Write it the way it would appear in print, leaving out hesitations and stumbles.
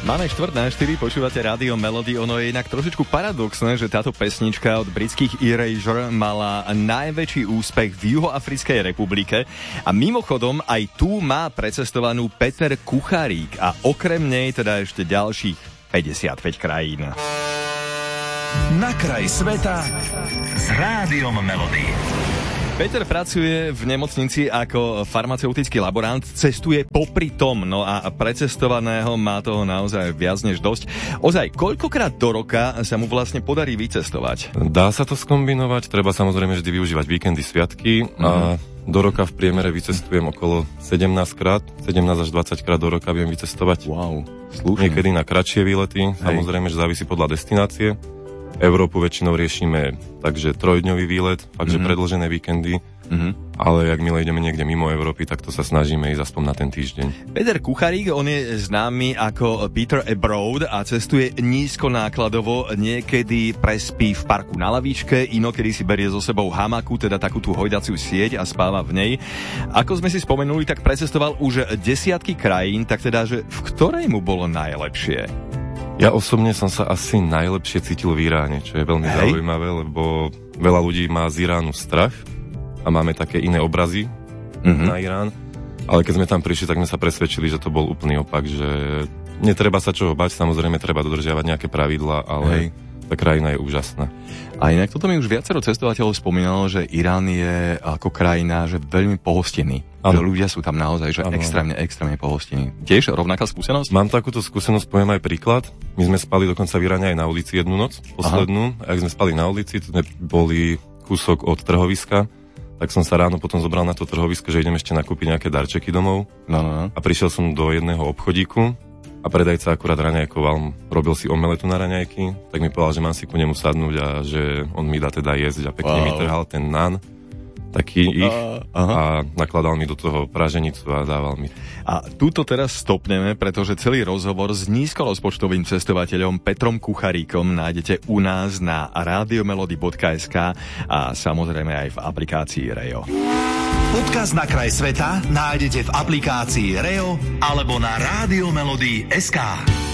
Máme 4:04, počúvate Rádio Melody. Ono je inak trošičku paradoxné, že táto pesnička od britských Erasure mala najväčší úspech v Juhoafrickej republike a mimochodom aj tu má precestovanú Peter Kucharík a okrem nej teda ešte ďalších 55 krajín. Na kraj sveta s Rádiom Melody. Peter pracuje v nemocnici ako farmaceutický laborant, cestuje popri tom, no a precestovaného má toho naozaj viac než dosť. Ozaj, koľkokrát do roka sa mu vlastne podarí vycestovať? Dá sa to skombinovať, treba samozrejme vždy využívať víkendy, sviatky a do roka v priemere vycestujem okolo 17 až 20 krát do roka viem vycestovať. Wow, slušne. Niekedy na kratšie výlety, samozrejme, že závisí podľa destinácie. Európu väčšinou riešime takže 3-dňový výlet, takže predĺžené víkendy, ale ak my ideme niekde mimo Európy, tak to sa snažíme ísť aspoň na ten týždeň. Peter Kucharík, on je známy ako Peter Abroad a cestuje nízkonákladovo, niekedy prespí v parku na lavičke, inokedy si berie so sebou hamaku, teda takú tú hojdaciu sieť a spáva v nej. Ako sme si spomenuli, tak precestoval už desiatky krajín, tak teda, že v ktorej mu bolo najlepšie? Ja osobne som sa asi najlepšie cítil v Iráne, čo je veľmi zaujímavé, lebo veľa ľudí má z Iránu strach a máme také iné obrazy na Irán, ale keď sme tam prišli, tak sme sa presvedčili, že to bol úplný opak, že netreba sa čoho bať, samozrejme treba dodržiavať nejaké pravidlá, ale tá krajina je úžasná. A inak toto mi už viacero cestovateľov spomínalo, že Irán je ako krajina, že veľmi pohostinný. Že ľudia sú tam naozaj, že extrémne pohostinní. Tiež rovnaká skúsenosť? Mám takúto skúsenosť, poviem aj príklad. My sme spali dokonca v Iráne aj na ulici jednu noc, poslednú. A ak sme spali na ulici, to sme boli kúsok od trhoviska, tak som sa ráno potom zobral na to trhovisko, že idem ešte nakúpiť nejaké darčeky domov. A prišiel som do jedného obchodíku a predajca akurát raňajkoval, robil si omeletu na raňajky, tak mi povedal, že mám si ku nemu sadnúť a že on mi dá teda jesť a pekne mi trhal ten nan, taký a nakladal mi do toho praženicu a dával mi. A túto teraz stopneme, pretože celý rozhovor s nízkorozpočtovým cestovateľom Petrom Kucharíkom nájdete u nás na radiomelody.sk a samozrejme aj v aplikácii Reo. Podcast Na kraj sveta nájdete v aplikácii Reo alebo na radiomelody.sk.